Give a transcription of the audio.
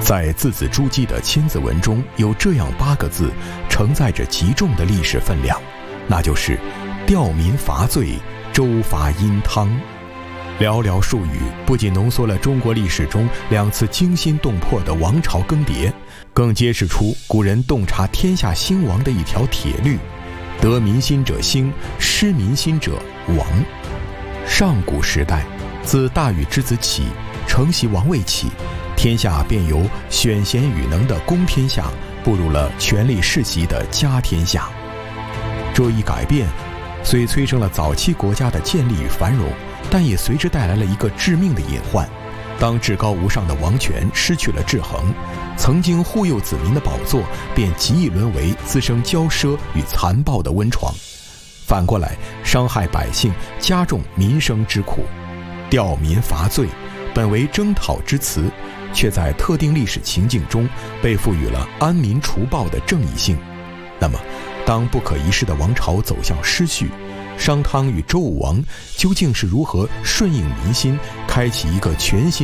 在字字珠玑的千字文中，有这样8个字，承载着极重的历史分量，那就是“吊民伐罪，州伐殷汤”。寥寥数语，不仅浓缩了中国历史中2次惊心动魄的王朝更迭，更揭示出古人洞察天下兴亡的一条铁律：得民心者兴，失民心者亡。上古时代，自大禹之子起，承袭王位起，天下便由选贤与能的公天下步入了权力世袭的家天下。这一改变虽催生了早期国家的建立与繁荣，但也随之带来了一个致命的隐患：当至高无上的王权失去了制衡，曾经护佑子民的宝座便极易沦为滋生骄奢与残暴的温床，反过来伤害百姓，加重民生之苦。吊民伐罪本为征讨之词，却在特定历史情境中被赋予了安民除暴的正义性。那么当不可一世的王朝走向失序，商汤与周武王究竟是如何顺应民心，开启一个全新